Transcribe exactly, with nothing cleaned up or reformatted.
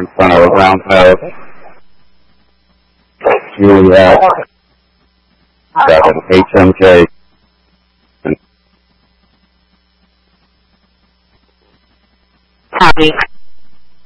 in front of a roundhouse. Juliet, seven, H M J. Copy.